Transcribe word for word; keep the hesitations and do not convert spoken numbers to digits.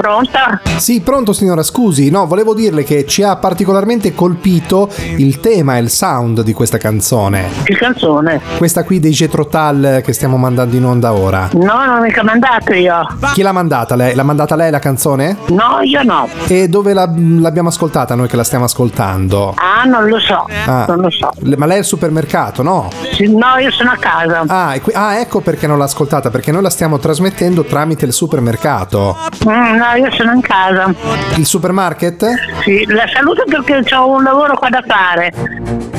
Pronta? Sì, pronto signora, scusi, no, volevo dirle che ci ha particolarmente colpito il tema e il sound di questa canzone. Che canzone? Questa qui dei Jethro Tull che stiamo mandando in onda ora. No, non mica mandato io. Chi l'ha mandata? Lei? L'ha mandata lei la canzone? No, io no. E dove la, l'abbiamo ascoltata noi che la stiamo ascoltando? Ah, non lo so, Ah. non lo so. Le- Ma lei è al supermercato, no? Sì, no, io sono a casa. Ah, e qui- ah, ecco perché non l'ha ascoltata, perché noi la stiamo trasmettendo tramite il supermercato. Mm, no, io sono in casa. Il supermarket? Sì, la saluto perché ho un lavoro qua da fare.